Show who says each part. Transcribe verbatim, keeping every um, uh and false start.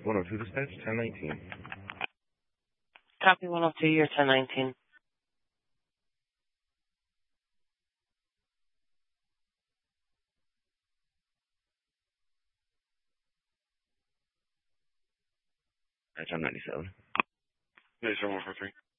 Speaker 1: one oh two dispatch, ten nineteen.
Speaker 2: Copy one oh two, you're ten nineteen.
Speaker 1: That's on ninety-seven.
Speaker 3: ninety-seven one four three.